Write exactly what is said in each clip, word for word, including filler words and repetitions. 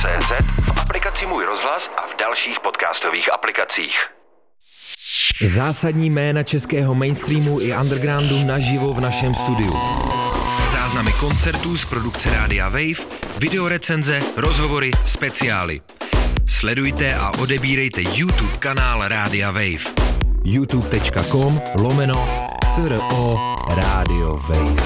tečka cé zet, v aplikaci Můj rozhlas a v dalších podcastových aplikacích. Zásadní jména českého mainstreamu i undergroundu naživo v našem studiu. Záznamy koncertů z produkce Rádia Wave, videorecenze, rozhovory, speciály. Sledujte a odebírejte YouTube kanál Rádia Wave. youtube tečka com lomeno CRO Rádio Wave.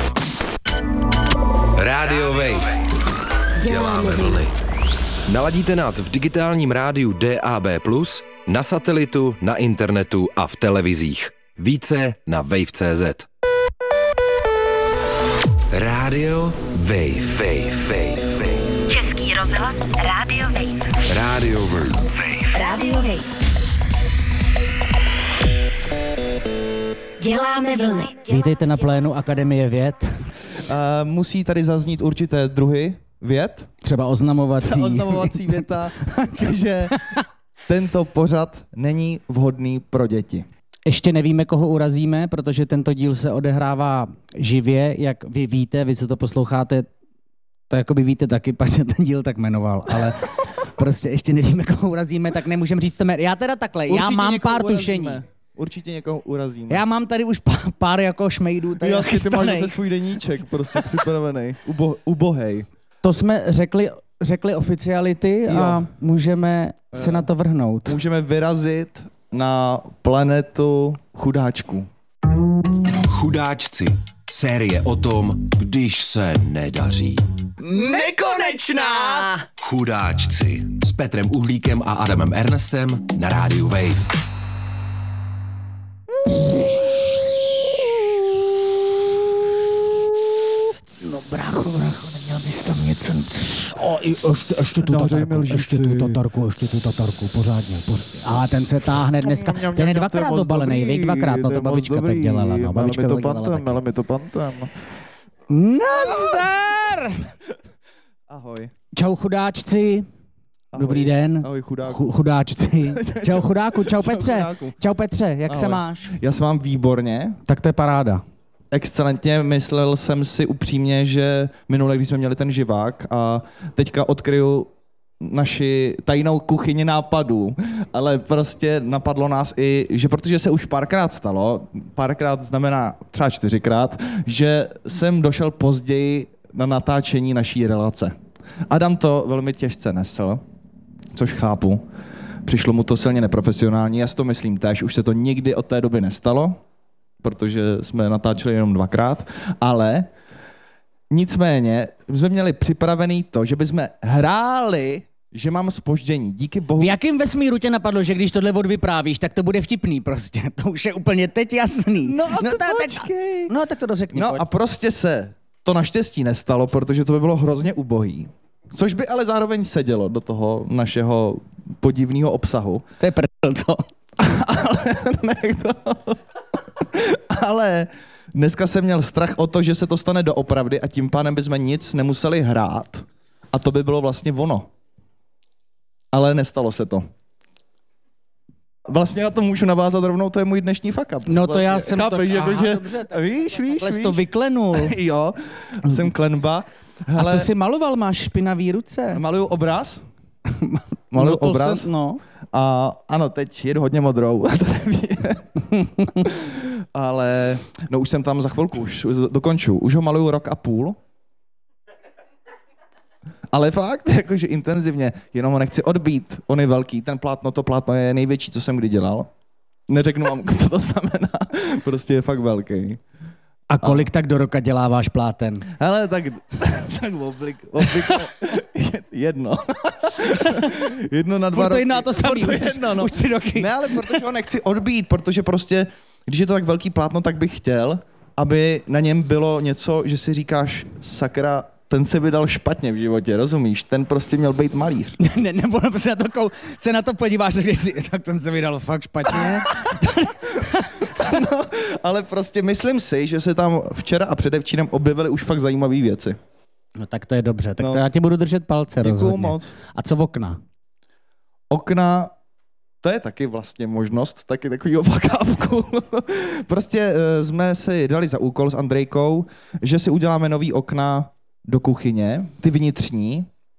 Rádio Wave. Děláme vlny. Naladíte nás v digitálním rádiu D A B plus, na satelitu, na internetu a v televizích. Více na wave tečka cé zet. Rádio Wave, Wave, Wave, Wave. Český rozhlas Rádio Wave. Rádio Wave. Rádio Wave. Děláme vlny. Vítejte na plénu Akademie věd. Uh, musí tady zaznít určité druhy věd. Třeba oznamovací. Oznamovací věta, že tento pořad není vhodný pro děti. Ještě nevíme, koho urazíme, protože tento díl se odehrává živě, jak vy víte, vy co to posloucháte, to jakoby víte taky, pač ten díl tak jmenoval, ale prostě ještě nevíme, koho urazíme, tak nemůžeme říct to jméno. Já teda takhle, Určitě já mám pár urazíme. tušení. Určitě někoho urazíme. Já mám tady už pár, pár jako šmejdů. Tady Já si ty máš chystanej. zase svůj deníček prostě připravený. Ubo, ubohej. To jsme řekli, řekli oficiality Jo. a můžeme se na to vrhnout. Můžeme vyrazit na planetu chudáčků. Chudáčci. Série o tom, když se nedaří. Nekonečná! Chudáčci. S Petrem Uhlíkem a Adamem Ernestem na rádiu Wave. No brácho, brácho, neměl bys tam něco... O, i, ještě, ještě tu tatarku, ještě tu tatarku, ještě tu tatarku, pořádně. pořádně. A ten se táhne dneska, ten je dvakrát obalený, víš, dvakrát, no to babička tak dělala, no, babička to dělala taky. Ale mi to pantem. Nazdar! Ahoj. Čau chudáčci. Ahoj. Dobrý den. Ahoj chudáku. Chu, chudáčci. Čau chudáku, čau Čau Petře. chudáku. Čau Petře, jak Ahoj. se máš? Já se mám výborně. Tak to je paráda. Excelentně, myslel jsem si upřímně, že minule, když jsme měli ten živák a teďka odkryju naši tajnou kuchyni nápadů, ale prostě napadlo nás i, že protože se už párkrát stalo, párkrát znamená třeba čtyřikrát, že jsem došel později na natáčení naší relace. Adam to velmi těžce nesl, což chápu. Přišlo mu to silně neprofesionální, já si to myslím též, už se to nikdy od té doby nestalo, protože jsme natáčeli jenom dvakrát, ale nicméně jsme měli připravený to, že bychom hráli, že mám zpoždění. Díky bohu. V jakém vesmíru tě napadlo, že když tohle odvyprávíš, tak to bude vtipný prostě. To už je úplně teď jasný. No a no, ta, počkej. no tak to dořekni, No pojď. a prostě se to naštěstí nestalo, protože to by bylo hrozně ubohý. Což by ale zároveň sedělo do toho našeho podivného obsahu. To je prdel, to. Ale nech to. Ale dneska jsem měl strach o to, že se to stane doopravdy a tím pádem bychom nic nemuseli hrát. A to by bylo vlastně ono. Ale nestalo se to. Vlastně já to můžu navázat rovnou, to je můj dnešní fuck up. No to vlastně, já jsem chápeš, to... jako, Aha, že, dobře, tak víš, víš, takhle jsi víš. to vyklenul. Jo, jsem klenba. Hele, A co jsi maloval? Máš špinavý ruce? maluju obraz. Maluju no to obraz. Se, no. A ano, teď jedu hodně modrou. To neví. Ale no už jsem tam za chvilku, už, už dokonču. Už ho maluju rok a půl. Ale fakt, jakože intenzivně, jenom ho nechci odbít. On je velký, ten plátno, to plátno je největší, co jsem kdy dělal. Neřeknu vám, co to znamená. Prostě je fakt velký. A kolik a... tak do roka děláváš pláten? Hele, tak, tak oblik, obvykle jedno. jedno na dva Furt to roky. jedno a to samý, Furt už- jedno, no. už tři roky. Ne, ale protože ho nechci odbít, protože prostě, když je to tak velký plátno, tak bych chtěl, aby na něm bylo něco, že si říkáš, sakra, ten se vydal špatně v životě, rozumíš? Ten prostě měl být malíř. ne, nebo se na, to, kou, se na to podíváš, když si, tak ten se vydal fakt špatně. No, ale prostě myslím si, že se tam včera a předevčírem objevily už fakt zajímavé věci. No tak to je dobře, tak No. to já ti budu držet palce Děkuju rozhodně. moc. A co okna? Okna, to je taky vlastně možnost, taky takovýho fakávku. Prostě uh, jsme si dali za úkol s Andrejkou, že si uděláme nový okna do kuchyně, ty vnitřní,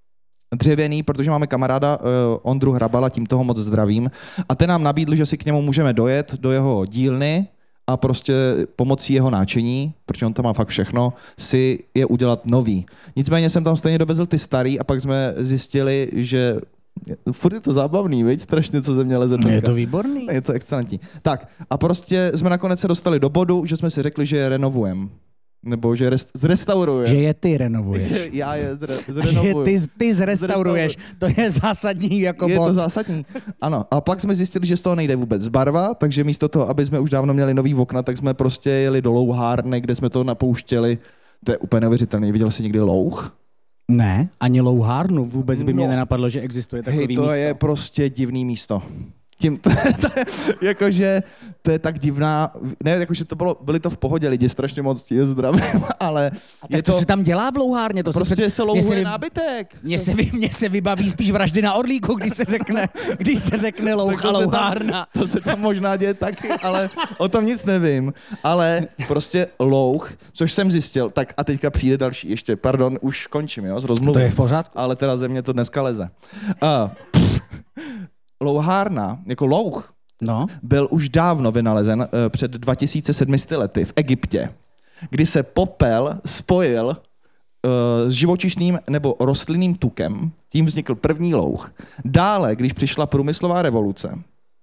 dřevěný, protože máme kamaráda uh, Ondru Hrabala, tím toho moc zdravím, a ten nám nabídl, že si k němu můžeme dojet do jeho dílny a prostě pomocí jeho náčení, protože on tam má fakt všechno, si je udělat nový. Nicméně jsem tam stejně dovezl ty starý a pak jsme zjistili, že furt je to zábavný, viď? Strašně, co ze mě leze dneska. Je to výborný. Je to excelentní. Tak a prostě jsme nakonec se dostali do bodu, že jsme si řekli, že je renovujeme. Nebo že rest, zrestauruje. Že je ty renovuješ. Že já je zre, Že zrenovuju. ty, ty zrestauruješ. To je zásadní jako Je bod. to zásadní. Ano. A pak jsme zjistili, že z toho nejde vůbec barva, takže místo toho, aby jsme už dávno měli nový okna, tak jsme prostě jeli do louhárny, kde jsme to napouštěli. To je úplně neuvěřitelné. Viděl jsi někdy louh? Ne, ani louhárnu. Vůbec by mě No. nenapadlo, že existuje takový Hej, to místo. je prostě divný místo. Tím, to, to je, jakože, to je tak divná, ne, jakože to bylo, byli to v pohodě lidi, strašně moc je zdravím, ale Tak je to to, se tam dělá v louhárně? To prostě se, se mně louhuje vy- nábytek. Mně se, vy- mně se vybaví spíš vraždy na Orlíku, když se řekne, když se řekne louch Tak a to se tam- louhárna. To se tam možná děje taky, ale o tom nic nevím. Ale prostě louch, což jsem zjistil, tak a teďka přijde další ještě, pardon, už končím, jo, z rozmluvy. To je v pořádku. Ale teda ze mě to dneska leze. Uh, louhárna, jako louch, No. byl už dávno vynalezen uh, před dva tisíce sedm set lety v Egyptě, kdy se popel spojil uh, s živočišným nebo rostlinným tukem, tím vznikl první louh. Dále, když přišla průmyslová revoluce,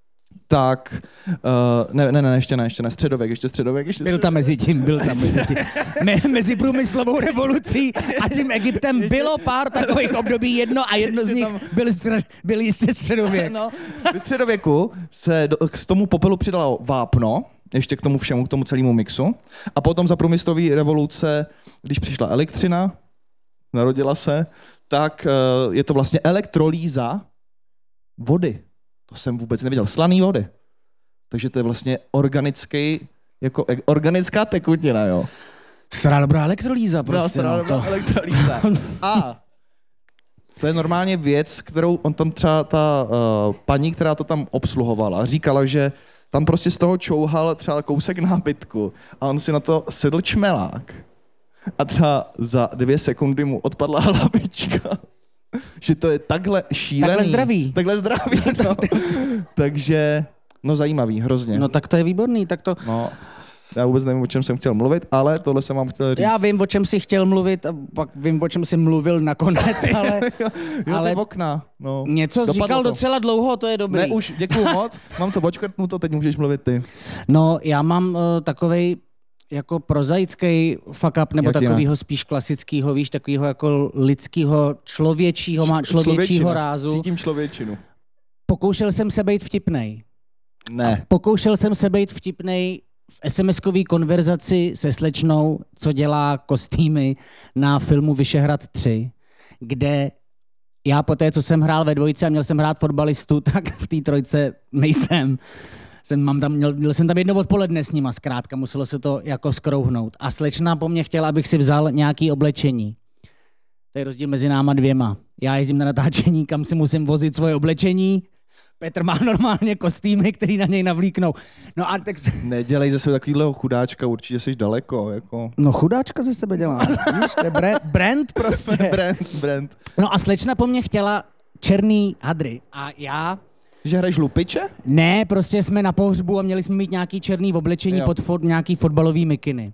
tak, uh, ne, ne, ne, ještě ne, ještě ne, středověk, ještě středověk, ještě Byl středověk. tam mezi tím, byl tam mezi tím. Me, mezi průmyslovou revolucí a tím Egyptem bylo pár takových období, jedno a jedno z Ještě nich tam- byl, stř- byl jistě středověk. No, ve středověku se do, k tomu popelu přidalo vápno, ještě k tomu všemu, k tomu celému mixu. A potom za průmyslové revoluce, když přišla elektřina, narodila se, tak uh, je to vlastně elektrolýza vody. To jsem vůbec nevěděl. Slaný vody. Takže to je vlastně organický, jako e- organická tekutina, jo. Stará dobrá elektrolýza prostě. No, No, to... to. elektrolýza. A to je normálně věc, kterou on tam třeba ta uh, paní, která to tam obsluhovala, říkala, že tam prostě z toho čouhal třeba kousek nábytku a on si na to sedl čmelák. A třeba za dvě sekundy mu odpadla hlavička. Že to je takhle šílený. Takhle zdravý. Takhle zdravý, no. Takže, no zajímavý, hrozně. No tak to je výborný, tak to... No, já vůbec nevím, o čem jsem chtěl mluvit, ale tohle jsem vám chtěl říct. Já vím, o čem jsi chtěl mluvit a pak vím, o čem jsi mluvil nakonec, ale jo, jo, ale- ty okna, no. něco jsi Dopadlo říkal to. docela dlouho, to je dobrý. Ne, už, děkuju moc, mám to očkrtnuto, teď můžeš mluvit ty. No, já mám uh, takovej jako prozaický fuck up, nebo Jak jinak? takovýho spíš klasického, víš, takového jako lidského, člověčího, má člověčího Člověčina. rázu. Cítím člověčinu. Pokoušel jsem se být vtipnej. Ne. Pokoušel jsem se být vtipnej v es em eskové konverzaci se slečnou, co dělá kostýmy na filmu Vyšehrad tři, kde já po té, co jsem hrál ve dvojce a měl jsem hrát fotbalistu, tak v té trojce nejsem. Jsem, mám tam, měl, měl jsem tam jedno odpoledne s nima, zkrátka, muselo se to jako skrouhnout. A slečna po mně chtěla, abych si vzal nějaký oblečení. To je rozdíl mezi náma dvěma. Já jezdím na natáčení, kam si musím vozit svoje oblečení. Petr má normálně kostýmy, který na něj navlíknou. No a tak se... Nedělej ze sebe takovýhle chudáčka, určitě jsi daleko, jako. No chudáčka ze sebe dělá. Víš, to je brand, brand prostě. Brand, brand. No a slečna po mně chtěla černý hadry. A já... Že hraješ lupiče? Ne, prostě jsme na pohřbu a měli jsme mít nějaký černý oblečení Jo. pod fot, nějaký fotbalový mikiny.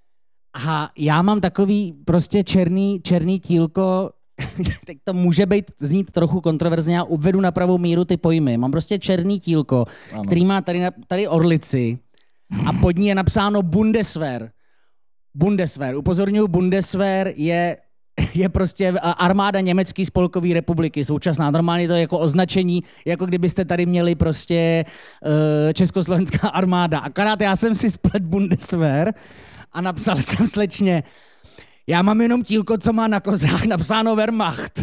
A já mám takový prostě černý, černý tílko, teď to může být znít trochu kontroverzně, já uvedu na pravou míru ty pojmy. Mám prostě černý tílko, Ano. který má tady, na- tady orlici a pod ní je napsáno Bundeswehr. Bundeswehr. Upozorňuji, Bundeswehr je je prostě armáda Německé spolkové republiky současná. Normálně to je jako označení, jako kdybyste tady měli prostě uh, československá armáda. Akorát já jsem si splet Bundeswehr a napsal jsem slečně, já mám jenom tílko, co má na kozách napsáno Wehrmacht.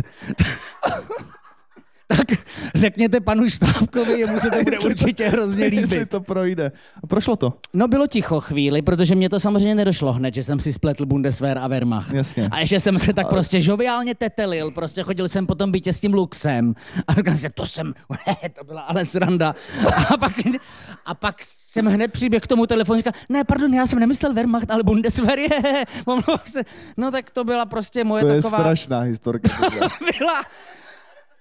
Tak řekněte panu Štábkovi, jemu se to bude určitě hrozně Jestli líbit. to projde. A prošlo to. No bylo ticho chvíli, protože mě to samozřejmě nedošlo hned, že jsem si spletl Bundeswehr a Wehrmacht. Jasně. A ještě jsem se tak prostě žoviálně tetelil, prostě chodil jsem po tom bytě s tím luxem. A říkal jsem, to jsem, to byla ale sranda. A pak, a pak jsem hned přiběh k tomu telefonu, říkal, ne, pardon, já jsem nemyslel Wehrmacht, ale Bundeswehr je, omlouvám se. No tak to byla prostě moje To je taková... strašná historka. byla,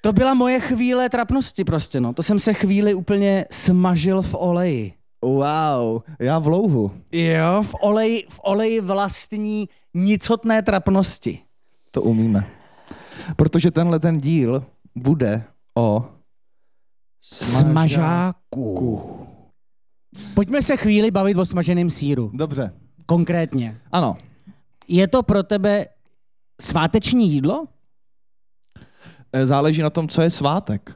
To byla moje chvíle trapnosti prostě, no. To jsem se chvíli úplně smažil v oleji. Wow, já v louhu. Jo, v oleji, v oleji vlastní nicotné trapnosti. To umíme. Protože tenhle ten díl bude o smažáku. Pojďme se chvíli bavit o smaženém sýru. Dobře. Konkrétně. Ano. Je to pro tebe sváteční jídlo? Záleží na tom, co je svátek.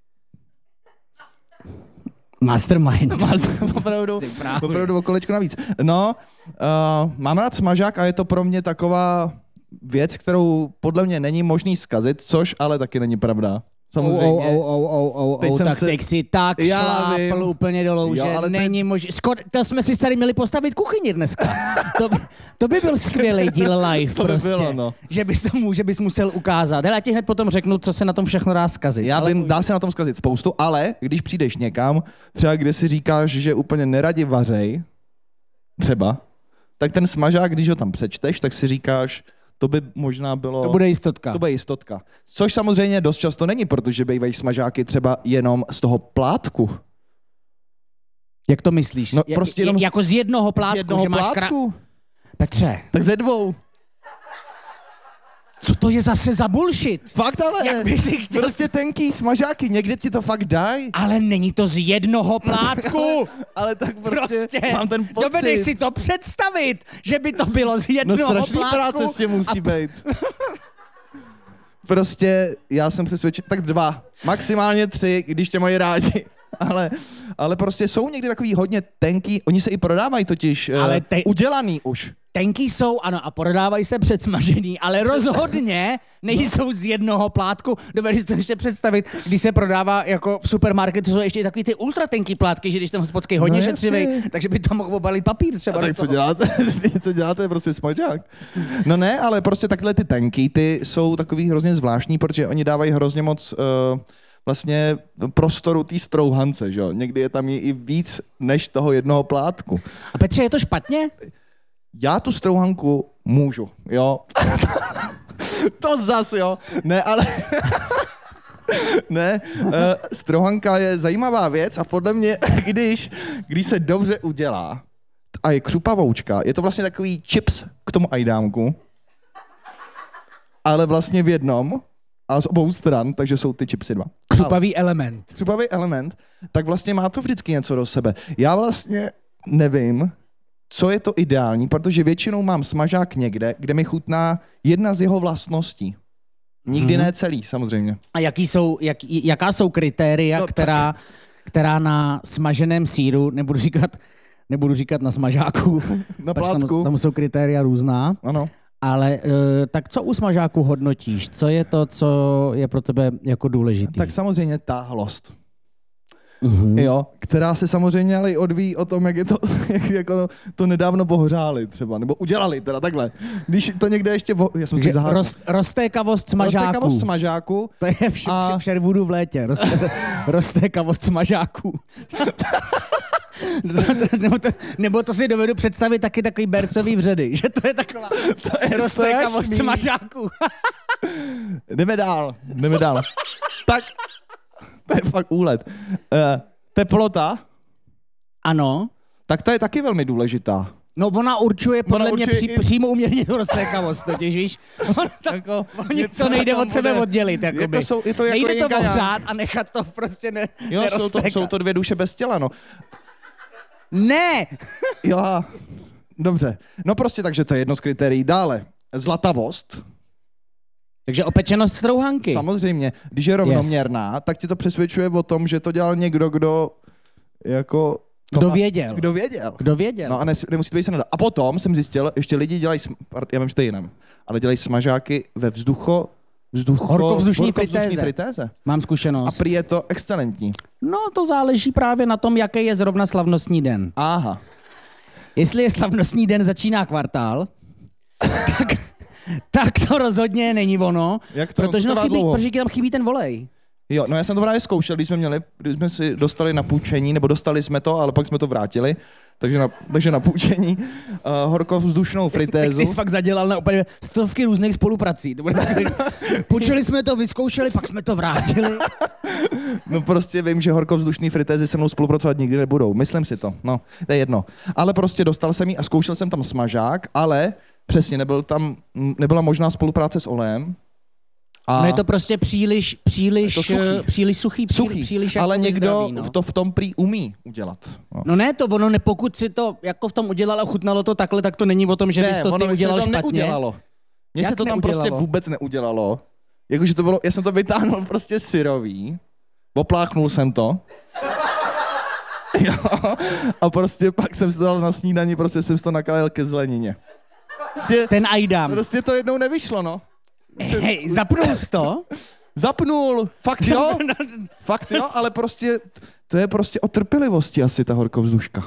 Mastermind. opravdu, opravdu o kolečko navíc. No, uh, mám rád smažák a je to pro mě taková věc, kterou podle mě není možný zkazit, což ale taky není pravda. Samozřejmě. Oh, oh, oh, oh, oh, oh, tak se... teď si tak šlápl úplně dolů, jo, že není teď... možný. Skoro, to jsme si tady měli postavit kuchyni dneska. to, to by byl skvělý díl live to prostě. By bylo, no. Že bys, tomu, že bys musel ukázat. Hele, já ti hned potom řeknu, co se na tom všechno dá zkazit. Já ale... vím, dá se na tom zkazit spoustu, ale když přijdeš někam, třeba kde si říkáš, že úplně neradi vařej, třeba, tak ten smažák, když ho tam přečteš, tak si říkáš, to by možná bylo... To bude jistotka. To bude jistotka. Což samozřejmě dost často není, protože bývají smažáky třeba jenom z toho plátku. Jak to myslíš? No, prostě jenom... Jako z jednoho plátku, z jednoho že máš plátku? Kra... Petře. Tak ze dvou. Co to je zase za bullshit? Fakt ale. Jak by si chtěl... Prostě tenký smažáky, někde ti to fakt dají. Ale není to z jednoho plátku. ale, ale tak prostě, prostě mám ten pocit. Dovedeš si to představit, že by to bylo z jednoho no, plátku. No práce s tím musí a... být. Prostě já jsem přesvědčen, tak dva, maximálně tři, když tě mají rádi. Ale, ale prostě jsou někdy takový hodně tenký, oni se i prodávají totiž ale te... uh, udělaný už. Tenký jsou, ano, a prodávají se předsmažený, ale rozhodně nejsou z jednoho plátku. Dovedeš si to ještě představit, když se prodává jako v supermarketu, jsou ještě takový ty ultratenký plátky, že když ten hospodský hodně no šetřivý, takže by tam mohl obalit papír třeba. A tak co děláte? co děláte, prostě smažák? No ne, ale prostě takhle ty tenký, ty jsou takový hrozně zvláštní, protože oni dávají hrozně moc... Uh, vlastně prostoru té strouhance, že jo? Někdy je tam i víc než toho jednoho plátku. A Petře, je to špatně? Já tu strouhanku můžu, jo? to zas, jo? Ne, ale... ne, uh, strouhanka je zajímavá věc a podle mě, když, když se dobře udělá a je křupavoučka, je to vlastně takový chips k tomu ajdámku, ale vlastně v jednom, a z obou stran, takže jsou ty chipsy dva. Křupavý ale, element. Křupavý element, tak vlastně má to vždycky něco do sebe. Já vlastně nevím, co je to ideální, protože většinou mám smažák někde, kde mi chutná jedna z jeho vlastností. Nikdy hmm. ne celý, samozřejmě. A jaký jsou, jak, jaká jsou kritéria, no, která, která na smaženém sýru, nebudu říkat, nebudu říkat na smažáku, na plátku. Tam, tam jsou kritéria různá. Ano. Ale tak co u smažáku hodnotíš? Co je to, co je pro tebe jako důležitý? Tak samozřejmě táhlost. Mm-hmm. Jo, která se samozřejmě ale i odvíjí o tom, jak je to, jak jako to nedávno pohořáli třeba, nebo udělali teda takhle. Když to někde ještě, vo, já jsem si zahákl. Roz, roztékavost smažáku. Roztékavost smažáku. To je v, a... v Sherwoodu v létě. Rozté, roztékavost smažáku. nebo, to, nebo to si dovedu představit taky takový bercový vředy, že to je taková roztékavost smažáku. Jdeme dál, jdeme dál. Tak, to je fakt úlet. Uh, teplota. Ano. Tak ta je taky velmi důležitá. No ona určuje podle ona určuje mě pří, i... přímo uměrně tu roztékavost, totiž víš. Ta, jako, to nejde od sebe bude... oddělit, jakoby. Je to, jsou, je to jako nejde to ohřát a nechat to prostě ne, jo, jsou to, jsou to dvě duše bez těla, no. Ne! Jo, dobře. No prostě takže to je jedno z kritérií. Dále, zlatavost. Takže opečenost strouhanky. Samozřejmě, když je rovnoměrná, yes. tak ti to přesvědčuje o tom, že to dělal někdo, kdo jako... Kdo věděl. Kdo věděl. Kdo věděl. No a ne, nemusí to být se nedá. A potom jsem zjistil, ještě lidi dělají, já vím, že to je jiném, ale dělají smažáky ve vzducho, vzducho, horkovzdušní horkovzdušní fritéze. fritéze. Mám zkušenost. A prý je to excelentní. No to záleží právě na tom, jaký je zrovna slavnostní den. Aha. Jestli je slavnostní den, začíná kvartál, tak, tak to rozhodně není ono, Jak to, protože, to no chybí, dlouho? protože tam chybí ten volej. Jo, no já jsem to právě zkoušel, když jsme měli, když jsme si dostali na půjčení, nebo dostali jsme to, ale pak jsme to vrátili, takže na, takže na půjčení uh, horkovzdušnou fritézu. Tak jsi fakt zadělal na úplně stovky různých spoluprací. To bude takový, půjčili jsme to, vyzkoušeli, pak jsme to vrátili. No prostě vím, že horkovzdušný fritézy se mnou spolupracovat nikdy nebudou, myslím si to, no, to je jedno. Ale prostě dostal jsem ji a zkoušel jsem tam smažák, ale přesně nebyl tam, nebyla možná spolupráce s olejem. A no je to prostě příliš, příliš, to suchý. příliš suchý, příliš, suchý, příliš ale jako někdo zdravý, no. v to v tom prý umí udělat. No, no ne, to ono, ne, pokud si to jako v tom udělal a chutnalo to takhle, tak to není o tom, že bys ne, to ty ono udělal se to špatně. Neudělalo. Mně Jak se to tam neudělalo? prostě vůbec neudělalo. Jakože to bylo, já jsem to vytáhnul prostě syrový, opláchnul jsem to. Jo, a prostě pak jsem si to dal na snídani, prostě jsem si to nakalil ke zelenině. Prostě, Ten ajdám. prostě to jednou nevyšlo, no. Hej, zapnul jsi to? Zapnul, fakt jo, fakt jo, ale prostě, to je prostě o trpělivosti asi ta horkovzduška.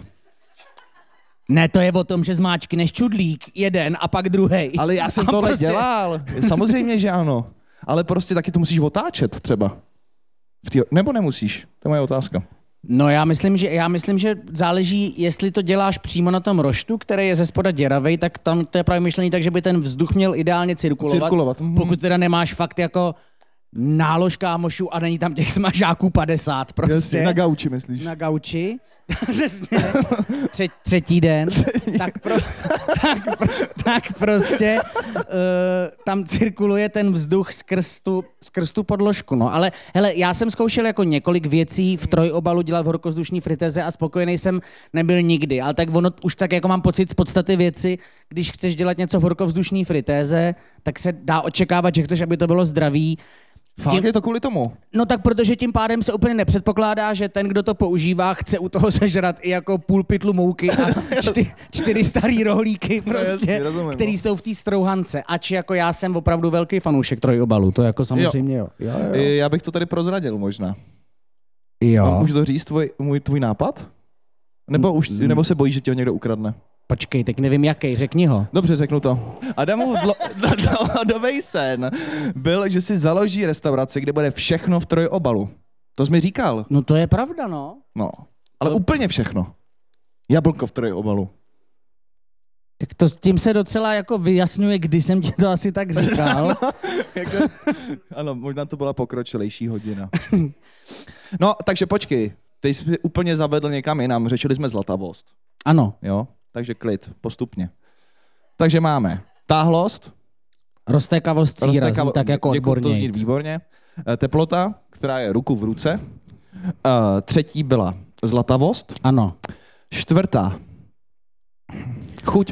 Ne, to je o tom, že zmáčkneš čudlík jeden a pak druhej. Ale já jsem A tohle prostě... dělal, samozřejmě, že ano. Ale prostě taky to musíš otáčet třeba. V tý... Nebo nemusíš, to je moje otázka. No já myslím, že, já myslím, že záleží, jestli to děláš přímo na tom roštu, který je ze spoda děravej, tak tam to je právě myšlený tak, že by ten vzduch měl ideálně cirkulovat. Cirkulovat. Mhm. Pokud teda nemáš fakt jako nálož kámošů a není tam těch smažáků padesát prostě. Jasně, na gauči myslíš. Na gauči. Přesně. Tře- třetí den. tak, pro, tak, pro, tak prostě uh, tam cirkuluje ten vzduch skrz tu, skrz tu podložku. No. Ale hele, já jsem zkoušel jako několik věcí v trojobalu dělat v horkovzdušní fritéze a spokojený jsem nebyl nikdy. Ale tak ono už tak jako mám pocit z podstaty věci, když chceš dělat něco v horkovzdušní fritéze, tak se dá očekávat, že chceš, aby to bylo zdravý. Fakt Tím, je to kvůli tomu? no tak protože tím pádem se úplně nepředpokládá, že ten, kdo to používá, chce u toho sežrat i jako půl pytlu mouky a čty, čtyři starý rohlíky prostě, jasný, rozumím, který no. jsou v té strouhance. Ač jako já jsem opravdu velký fanoušek trojobalu, to jako samozřejmě jo. Jo, jo. Já bych to tady prozradil možná. jo. Můžu to říct, tvoj, můj, tvůj nápad? Nebo, už, nebo se bojíš, že ti ho někdo ukradne? Počkej, tak nevím jaký, řekni ho. Dobře, řeknu to. Adamův dlouhodobý sen byl, že si založí restauraci, kde bude všechno v trojobalu. To jsi mi říkal. No to je pravda, no. No, ale To- úplně všechno. Jablko v trojobalu. Tak to tím se docela jako vyjasňuje, kdy jsem ti to asi tak říkal. Jako, ano, možná to byla pokročilejší hodina. No, takže počkej. Ty jsi úplně zavedl někam jinam. Řešili jsme zlatavost. Ano. Jo? Takže klid, postupně. Takže máme táhlost, Roztékavost síra, zní tak jako děkuju, to zní odborněji. výborně. Eh, Teplota, která je ruku v ruce. Uh, třetí byla zlatavost. Ano. Čtvrtá. Chuť.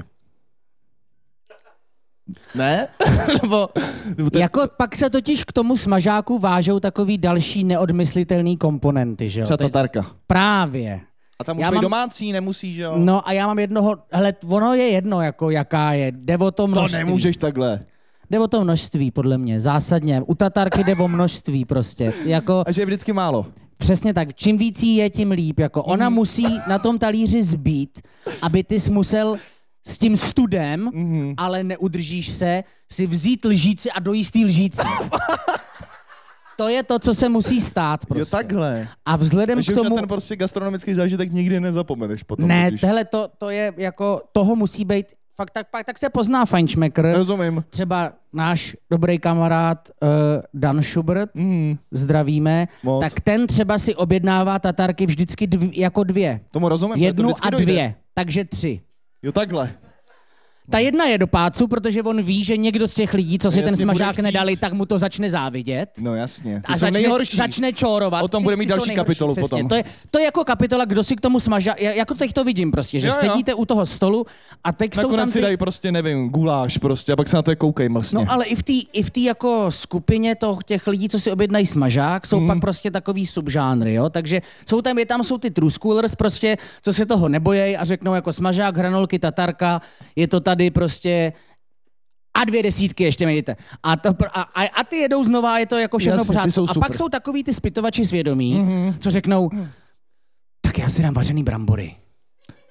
Ne? nebo, nebo ten... Jako pak se totiž k tomu smažáku vážou takový další neodmyslitelný komponenty, že jo? Třeba Teď- tatarka. Právě. A tam Já už být mám- domácí, nemusí, že jo? No a já mám jednoho, hele, ono je jedno, jako jaká je, jde o to to množství. nemůžeš takhle. Jde o to množství, podle mě, zásadně. U tatarky jde o množství prostě, jako A že je vždycky málo. přesně tak, čím víc jí je, tím líp, jako ona Mhm. musí na tom talíři zbít, aby ty jsi musel s tím studem, Mhm. ale neudržíš se, si vzít lžíci a dojíst jí lžíci. To je to, co se musí stát prostě. Jo, takhle. A vzhledem Takže k už tomu... na ten prostě gastronomický zážitek nikdy nezapomeneš potom. Ne, totiž. tohle to, to je jako, toho musí být, fakt tak, pak, tak se pozná fajnšmekr. Rozumím. Třeba náš dobrý kamarád uh, Dan Schubert, Mm, zdravíme, moc. tak ten třeba si objednává tatarky vždycky dv, jako dvě. Tomu rozumím. to Jednu vždycky a dojde. dvě, takže tři. Jo, takhle. Ta jedna je do pácu, protože on ví, že někdo z těch lidí, co si No, ten jasně, bude smažák chtít. nedali, tak mu to začne závidět. No jasně. Ty A jsou začne, nejhorší. začne čórovat. O tom Ty- bude mít ty jsou další nejhorší, kapitolu přesně. potom. To je, to je jako kapitola, kdo si k tomu smažá. Já- Jako teď to vidím prostě, že Jo, jo. sedíte u toho stolu a teď jsou tam Nakonec si ty... dají prostě, nevím, guláš prostě a pak se na to koukej mlsně. No ale i v té i v té jako skupině toho, těch lidí, co si objednají smažák, jsou Mhm. mm. pak prostě takový subžánry, jo? Takže jsou tam, je tam jsou ty true schoolers prostě, co se toho nebojejí a řeknou jako smažák, hranolky, tatarka, je to tady prostě a dvě desítky ještě mějte. A, to, a, a, a ty jedou znova, je to jako všechno Jasně, ty pořád. jsou A super. pak jsou takový ty zpytovači svědomí, mm-hmm. co řeknou, tak já si dám vařený brambory.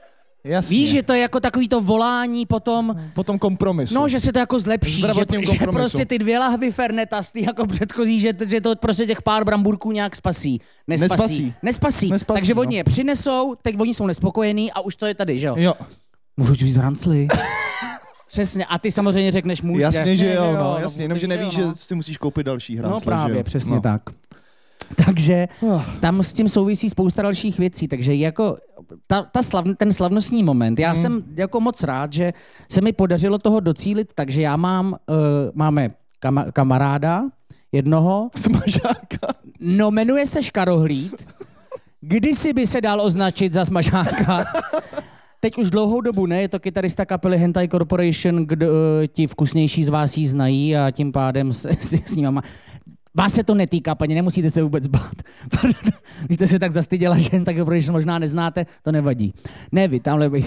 Jasně. Víš, že to je jako takový to volání potom, Potom kompromisu. no, že se to jako zlepší, že, Zdravotním že kompromisu. prostě ty dvě lahvy fernetasty jako předchozí, že, že to prostě těch pár bramburků nějak spasí. Nespasí. Nespasí. Nespasí. Nespasí, Takže no. oni je přinesou, teď oni jsou nespokojení a už to je tady, že jo? Jo. Můžu ti vzít hrancli? Přesně. A ty samozřejmě řekneš můžu. Jasně, jasně, že jo, no, no, jasně, jenomže nevíš, jo, že no. si musíš koupit další hrancle, No právě, že jo? přesně no. tak. Takže tam s tím souvisí spousta dalších věcí, takže jako ta, ta slav, ten slavnostní moment, já hmm. jsem jako moc rád, že se mi podařilo toho docílit, takže já mám, uh, máme kama, kamaráda, jednoho, Smažáka. no jmenuje se Škarohlíd, kdysi by se dal označit za smažáka, teď už dlouhou dobu ne, je to kytarista kapely Hentai Corporation, kdo uh, ti vkusnější z vás jí znají a tím pádem s, s, s nima. Vás se to netýká, paní, nemusíte se vůbec bát. Když jste se tak zastyděla, že jen tak protože možná neznáte, to nevadí. Ne vy, tamhle vy.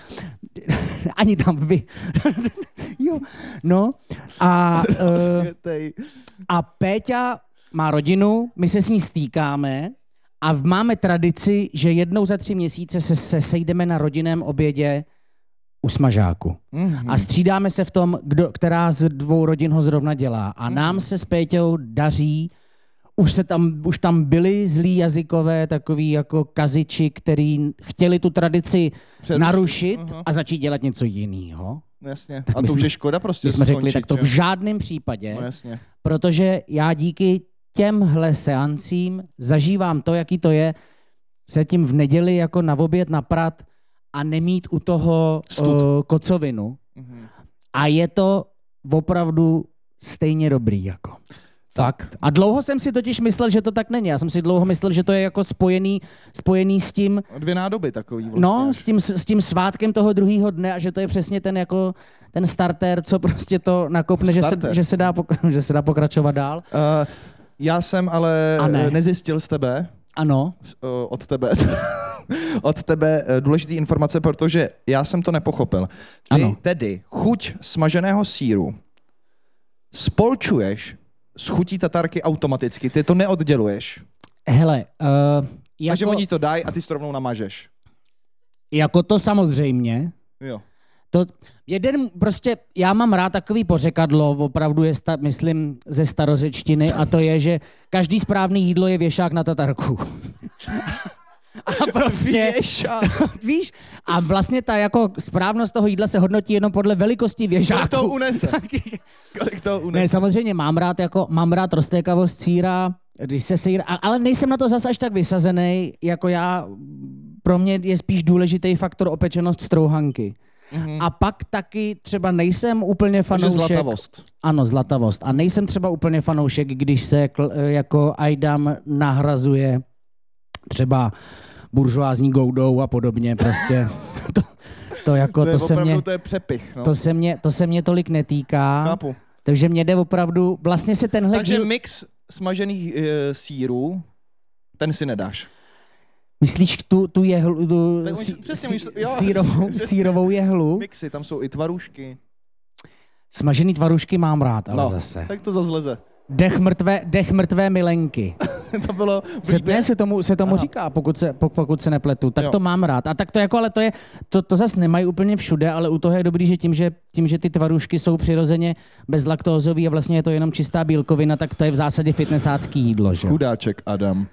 Ani tam vy. Jo. No a, uh, a Péťa má rodinu, my se s ní stýkáme a máme tradici, že jednou za tři měsíce se, se sejdeme na rodinném obědě u smažáku. Mm-hmm. A střídáme se v tom, kdo, která z dvou rodin ho zrovna dělá. A mm-hmm. nám se s Péťou daří, už, se tam, už tam byli zlí jazykové, takový jako kaziči, který chtěli tu tradici Přerušit. narušit uh-huh. a začít dělat něco jiného. Jasně. Tak a to už je škoda prostě My jsme skončit, řekli, tak to že? v žádném případě, No jasně. protože já díky těmhle seancím zažívám to, jaký to je se tím v neděli jako na oběd naprat a nemít u toho uh, kocovinu. Mm-hmm. A je to opravdu stejně dobrý. Jako. Fakt. A dlouho jsem si totiž myslel, že to tak není. Já jsem si dlouho myslel, že to je jako spojený, spojený s tím... Dvě nádoby takový vlastně. No, s tím, s tím svátkem toho druhého dne a že to je přesně ten jako ten starter, co prostě to nakopne, že se, že, se dá pok- že se dá pokračovat dál. Uh, já jsem ale ne. nezjistil z tebe. Ano. Uh, od tebe. od tebe důležitý informace, protože já jsem to nepochopil. Ty ano. tedy chuť smaženého sýru spolčuješ s chutí tatarky automaticky, ty to neodděluješ. Hele, uh, jako... Takže oni to dají a ty to rovnou namažeš. Jako to samozřejmě. Jo. To jeden prostě, já mám rád takový pořekadlo, opravdu je, sta, myslím, ze starořečtiny a to je, že každý správný jídlo je věšák na tatarku. A prostě, víš, a vlastně ta jako správnost toho jídla se hodnotí jenom podle velikosti věžáku. Kolik to unese? Kolik to unese? Ne, samozřejmě mám rád jako, mám rád roztékavost sýra, když se sýr, ale nejsem na to zase až tak vysazený, jako já, pro mě je spíš důležitý faktor opečenost strouhanky. Mm-hmm. A pak taky třeba nejsem úplně fanoušek... Takže zlatavost. Ano, zlatavost. A nejsem třeba úplně fanoušek, když se jako ajdam nahrazuje třeba buržoázní goudou a podobně, prostě. to, to jako, to, je to se opravdu, mě... to je přepich, no. To se mě, to se mě tolik netýká. Chápu. Takže mě jde opravdu... Vlastně se tenhle... Takže díl... mix smažených uh, sýrů, ten si nedáš. Myslíš tu, tu jehlu, tu tak sí, přesně, sí, myšl, jo, sírovou, přesně. sírovou jehlu? Mixy, tam jsou i tvarušky. Smažený tvarušky mám rád, ale no, zase. tak to zazleze. Dech mrtvé, dech mrtvé milenky. to bylo se, ne, se tomu, se tomu říká, pokud se, pokud se nepletu. Tak jo. To mám rád. A tak to jako, ale to je, to, to zase nemají úplně všude, ale u toho je dobrý, že tím, že, tím, že ty tvarušky jsou přirozeně bezlaktózový a vlastně je to jenom čistá bílkovina, tak to je v zásadě fitnessácký jídlo, že? Chudáček Adam.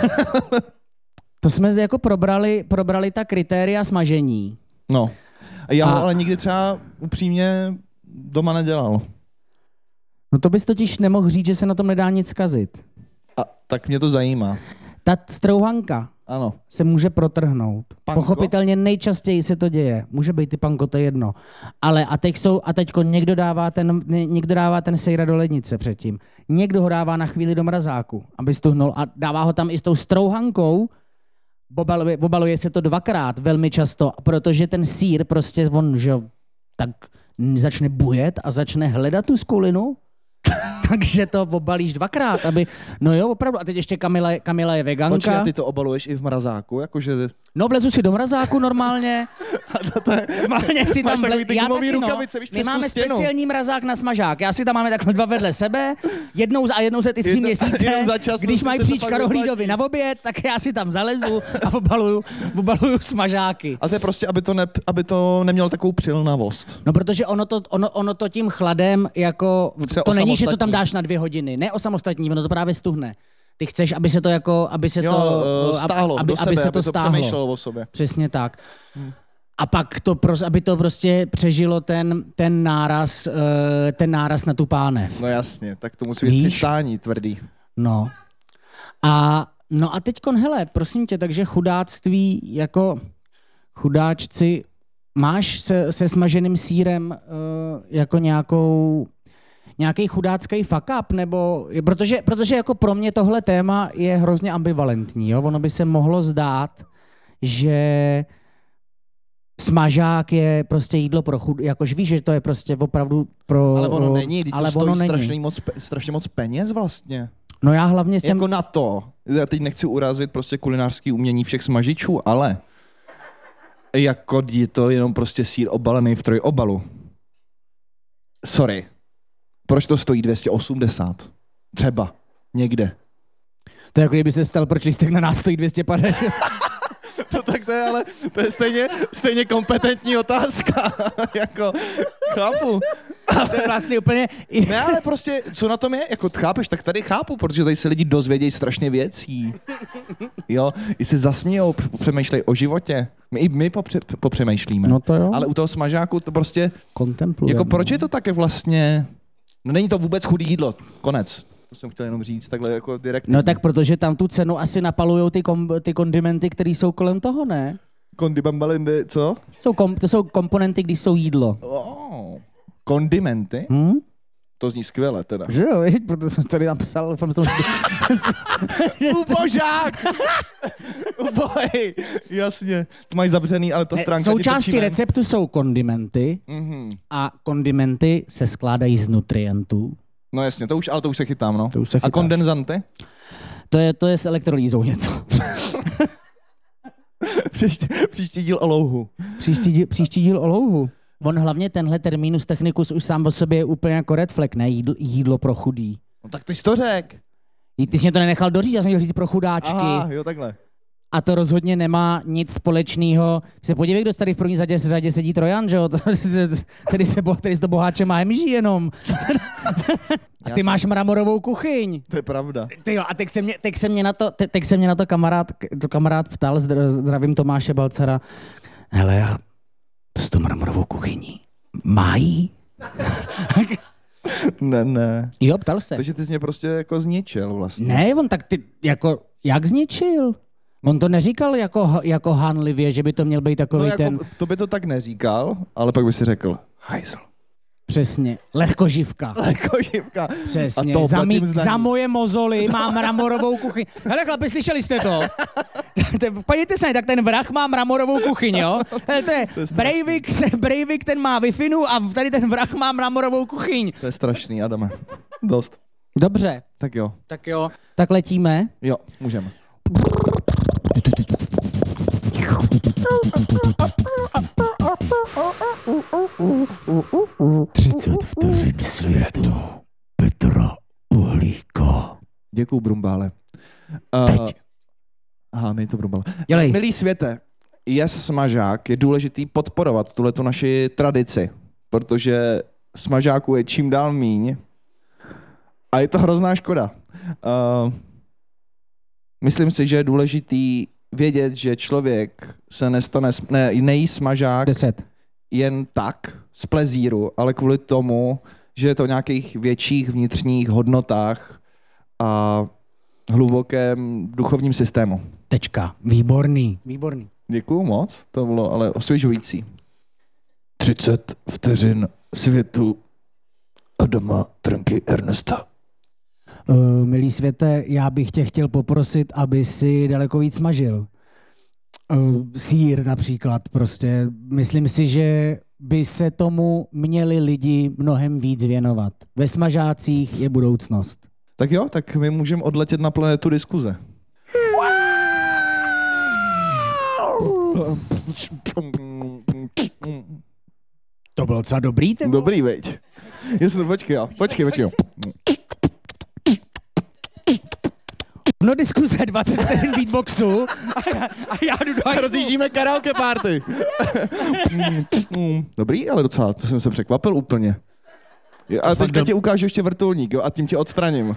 To jsme zde jako probrali, probrali ta kritéria smažení. No. Já a... ale nikdy třeba upřímně doma nedělal. No to bys totiž nemohl říct, že se na tom nedá nic zkazit. A tak mě to zajímá. Ta strouhanka ano. se může protrhnout. Panko? Pochopitelně nejčastěji se to děje. Může být i panko, to je jedno. Ale a teď jsou, a teďko někdo dává ten, někdo dává ten sejra do lednice předtím. Někdo ho dává na chvíli do mrazáku, aby stuhnul a dává ho tam i s tou strouhankou. Obaluje, obaluje se to dvakrát velmi často, protože ten sýr prostě on, že tak začne bujet a začne hledat tu skulinu. takže to obalíš dvakrát, aby, no jo, opravdu, a teď ještě Kamila, Kamila je veganka. Počkej, a ty to obaluješ i v mrazáku, jakože... No vlezu si do mrazáku normálně, to, to je... normálně si Máš tam takový ty já gumový taky, rukavice, no. víš, My přes tu máme stěnu. speciální mrazák na smažák, já si tam máme takhle dva vedle sebe, jednou za, a jednou za ty tři Jedno- měsíce, jenom za čas když prostě mají se to přijít pak Karohlídovi vyplatí. na oběd, tak já si tam zalezu a obaluju, obaluju smažáky. A to je prostě, aby to, ne, aby to nemělo takovou přilnavost. No protože ono to, ono, ono to tím chladem jako, Se to není, že to osamostatní. tam dáš na dvě hodiny, ne osamostatní, ono to právě stuhne. Ty chceš, aby se to jako, aby se Jo, to, eh, stáhlo aby, do aby sebe, se to aby to stáhlo. přemýšlelo o sobě. Přesně tak. Hmm. A pak to, pros- aby to prostě přežilo ten, ten náraz, uh, ten náraz na tu pánev. No jasně, tak to musí být Víš? přistání tvrdý. No. A, no a teďkon, hele, prosím tě, takže chudáctví jako chudáčci, máš se, se smaženým sýrem uh, jako nějakou nějaký chudácký fuck up, nebo, protože, protože jako pro mě tohle téma je hrozně ambivalentní, jo? Ono by se mohlo zdát, že smažák je prostě jídlo pro chud, jakož víš, že to je prostě opravdu pro... Ale ono není, teď to ale stojí ono není. strašně moc, pe- strašně moc peněz vlastně. No já hlavně jsem... Jako na to. Já teď nechci urazit prostě kulinářský umění všech smažičů, ale jako je to jenom prostě sýr obalený v trojobalu. Sorry. Proč to stojí dvě stě osmdesát? Třeba. Někde. To je jako kdyby se ptal, proč lístek na nás stojí dvě stě padesát. No tak to je ale, to je stejně, stejně kompetentní otázka. Jako, chápu. To je vlastně úplně... Ne, ale prostě, co na tom je? Jako, chápeš, tak tady chápu, protože tady se lidi dozvědějí strašně věcí. Jo, i se zasmějou, přemýšlej o životě. My i my popře, popřemýšlíme. No to jo. Ale u toho smažáku to prostě, Kontemplujeme. jako proč je to také vlastně, no není to vůbec chudý jídlo, konec. To jsem chtěl jenom říct, takhle jako direktivně. No tak protože tam tu cenu asi napalujou ty, kom, ty kondimenty, které jsou kolem toho, ne? Kondibambalindy, co? Jsou kom, to jsou komponenty, když jsou jídlo. Oh, kondimenty? Hm? To zní skvěle teda. Že jo, viď? Proto jsem tady napsal, doufám, že to... Ubožák! Uboj! Jasně, to mají zavřený, ale ta Ne, stránka... součástí receptu jsou kondimenty Mm-hmm. a kondimenty se skládají z nutrientů. No jasně, to už, ale to už se chytám, no. To už se A chytáš. kondenzanty? To je, to je s elektrolýzou něco. příští, příští díl o louhu. Příští díl, příští díl o louhu. On hlavně tenhle terminus technicus už sám o sobě je úplně jako red flag, ne? Jídlo, jídlo pro chudý. No tak ty jsi to řek. Ty jsi mě to nenechal doříct, já jsem chtěl říct pro chudáčky. Aha, jo, takhle. A to rozhodně nemá nic společného. Se podívej, kdo tady v první řadě, řadě sedí Trojan, že jo? Tady se, tady se to boháče má emží jenom. A ty Já máš mramorovou kuchyň. To je pravda. Ty jo, a teď se mě, teď se mě na to, te, teď se mě na to kamarád, to kamarád ptal, zdravím Tomáše Balcara. Hele, já s tou mramorovou kuchyní mají? Ne, ne. Jo, ptal se. Takže ty jsi mě prostě jako zničil vlastně. Ne, on tak ty, jako, jak zničil? On to neříkal jako, jako hanlivě, že by to měl být takový No jako, ten... to by to tak neříkal, ale pak by si řekl, hajzl. Přesně, lehkoživka. Lehkoživka. Přesně, A to za, platím mý, zdaní. za moje mozoly má mramorovou kuchyň. Hele chlapi, slyšeli jste to? Podívejte se, tak ten vrah má mramorovou kuchyň, jo? Hele, to je, Breivik, se, Breivik ten má Wi-Fi a tady ten vrah má mramorovou kuchyň. To je strašný, Adame. Dost. Dobře, Tak jo. tak jo. Tak letíme. Jo, můžeme. třicet vteřin světu Petra Uhlíka. Děkuju, Brumbále. Uh, Teď. Aha, nej to Brumbále. Dělej. Milý světe, Yes Smažák je důležitý podporovat tuhletu naši tradici, protože smažáků je čím dál míň a je to hrozná škoda. Uh, myslím si, že je důležitý vědět, že člověk se nestane, ne, nejí smažák Deset. jen tak z plezíru, ale kvůli tomu, že je to o nějakých větších vnitřních hodnotách a hlubokém duchovním systému. Tečka. Výborný. Výborný. Děkuju moc, to bylo ale osvěžující. třicet vteřin světu Adama Trnky Ernesta. Uh, milý světe, já bych tě chtěl poprosit, aby si daleko víc smažil. Uh, sýr například prostě. Myslím si, že by se tomu měli lidi mnohem víc věnovat. Ve smažácích je budoucnost. Tak jo, tak my můžeme odletět na planetu diskuze. To bylo docela dobrý, ten. Dobrý, veď. Jestli, počkej, jo. Počkej, počkej, jo. No diskuze, dvacet vteřin beatboxu a já, a já jdu do hajzlu. Rozjíždíme karaoke party. Dobrý, ale docela, to jsem se překvapil úplně. Jo, a teďka ti ukážu ještě vrtulník, jo, a tím tě odstraním.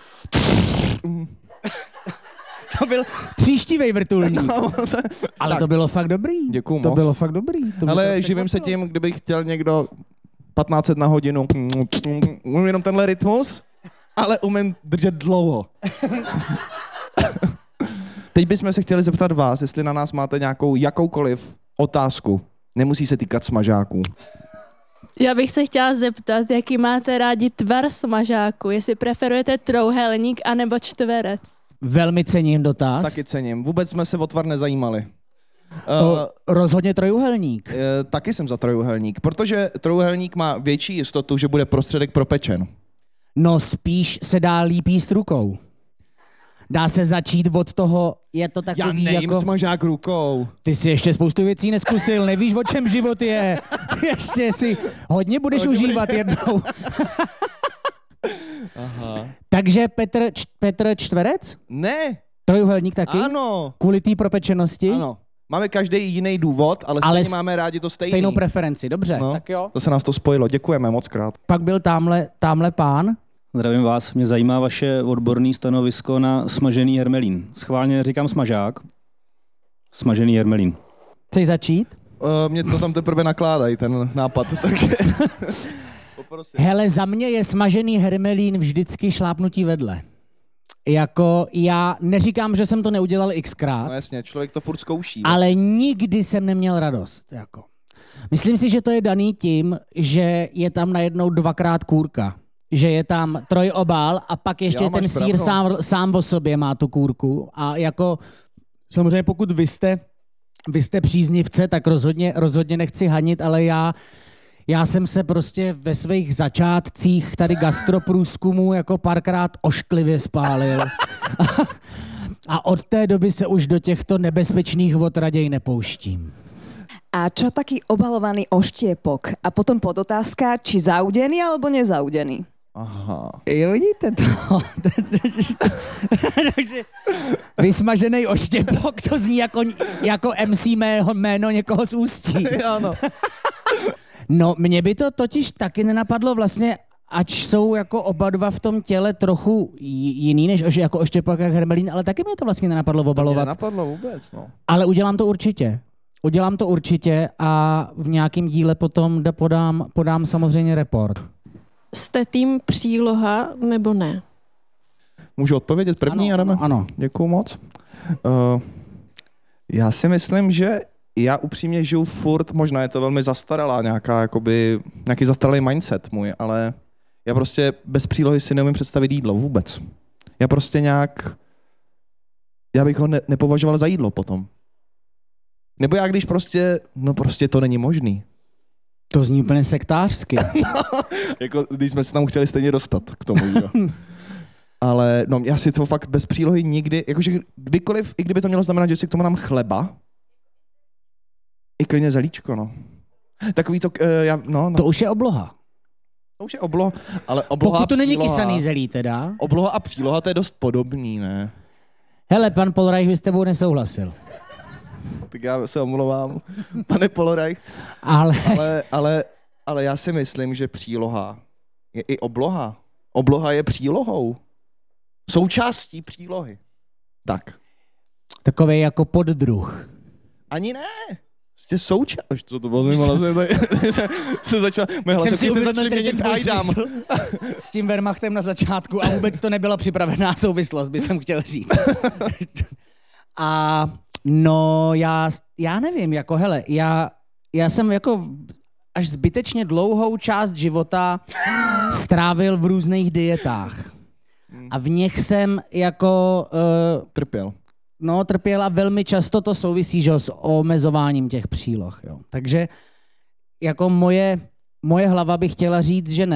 To byl příštivej vrtulník. No, to... Ale tak. To bylo fakt dobrý. Děkuju To moc. bylo fakt dobrý. To ale živím se tím, kdybych chtěl někdo patnáct set na hodinu. Umím jenom tenhle rytmus, ale umím držet dlouho. Teď bychom se chtěli zeptat vás, jestli na nás máte nějakou jakoukoliv otázku. Nemusí se týkat smažáků. Já bych se chtěla zeptat, jaký máte rádi tvar smažáku, jestli preferujete trouhelník anebo čtverec. Velmi cením dotaz. Taky cením. Vůbec jsme se o tvar nezajímali. Uh, rozhodně trojuhelník. Uh, taky jsem za trojuhelník, protože trojuhelník má větší jistotu, že bude prostředek propečen. No spíš se dá líp jíst rukou. Dá se začít od toho, je to takový Já nejím jako... smažák rukou. Ty si ještě spoustu věcí neskusil, nevíš, o čem život je. Ty ještě si hodně budeš hodně užívat budeš... jednou. Aha. Takže Petr, č- Petr čtverec? Ne. Trojuhelník taky? Ano. Kvůli té propečenosti? Ano. Máme každý jiný důvod, ale, ale stejně máme rádi to stejný. Stejnou preferenci, dobře. No, tak jo. To se nás to spojilo, děkujeme moc krát. Pak byl támhle, támhle pán. Zdravím vás, mě zajímá vaše odborné stanovisko na smažený hermelín. Schválně říkám smažák. Smažený hermelín. Chceš začít? Uh, mě to tam teprve nakládají, ten nápad, takže... Hele, za mě je smažený hermelín vždycky šlápnutí vedle. Jako já neříkám, že jsem to neudělal xkrát. No jasně, člověk to furt zkouší. Ale vlastně. Nikdy jsem neměl radost. Jako. Myslím si, že to je daný tím, že je tam najednou dvakrát kůrka. Že je tam trojobal a pak ještě jo, ten sír sám, sám o sobě má tu kůrku. A jako samozřejmě pokud vy jste, vy jste příznivce, tak rozhodně, rozhodně nechci hanit, ale já Já jsem se prostě ve svých začátcích tady gastroprůzkumu jako párkrát ošklivě spálil. A od té doby se už do těchto nebezpečných vod raději nepouštím. A čo taký obalovaný oštiepok? A potom podotázka, či zaudený alebo nezaudený? Aha. Jo, vidíte to. Vysmažený oštěpok, to zní jako, jako em cé jméno, jméno někoho z Ústí. Ano. No, mě by to totiž taky nenapadlo vlastně, ač jsou jako oba dva v tom těle trochu jiný než ož, jako oštěpok a hermelín, ale taky mě to vlastně nenapadlo obalovat. To mě nenapadlo vůbec, no. Ale udělám to určitě. Udělám to určitě a v nějakém díle potom podám, podám samozřejmě report. Jste tým příloha nebo ne? Můžu odpovědět první, ano, Adame? Ano. Děkuju moc. Uh, já si myslím, že já upřímně žiju furt, možná je to velmi zastaralá, nějaká, jakoby, nějaký zastaralý mindset můj, ale já prostě bez přílohy si neumím představit jídlo vůbec. Já prostě nějak, já bych ho ne, nepovažoval za jídlo potom. Nebo já když prostě, no prostě to není možný. To zní úplně sektářsky. No, jako když jsme se tam chtěli stejně dostat k tomu, jo. Ale no, já si to fakt bez přílohy nikdy, jakože kdykoliv, i kdyby to mělo znamenat, že si k tomu dám chleba, i klidně zelíčko, no. Takový to, uh, já, no, no. To už je obloha. To už je obloha, ale obloha Pokud to příloha, není kysaný zelí teda. Obloha a příloha, to je dost podobný, ne? Hele, pan Polreich, vy s tebou nesouhlasil. Tak já se omlouvám, pane Polreich. Ale... ale, ale, ale já si myslím, že příloha je i obloha. Obloha je přílohou. Součástí přílohy. Tak. Takový jako poddruh. Ani ne. Jste součást. Co to bylo z mým hlasem? Se začal, moje hlasovky se začaly měnit v Ajdám. S tím Wehrmachtem na začátku a vůbec to nebyla připravená souvislost, by jsem chtěl říct. A no, já, já nevím, jako hele, já, já jsem jako až zbytečně dlouhou část života strávil v různých dietách. A v nich jsem jako... Uh, trpěl. No, trpěl a velmi často to souvisí, že, s omezováním těch příloh. Jo. Takže jako moje, moje hlava by chtěla říct, že ne.